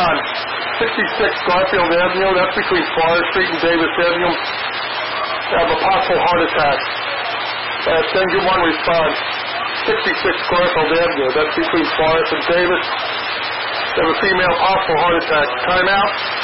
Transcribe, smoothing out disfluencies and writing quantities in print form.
on 66 Garfield Avenue, that's between Florida Street and Davis Avenue. I have a possible heart attack. 10-1 response. 66 Garfield Avenue, that's between Florida and Davis. I have a female possible heart attack. Time out.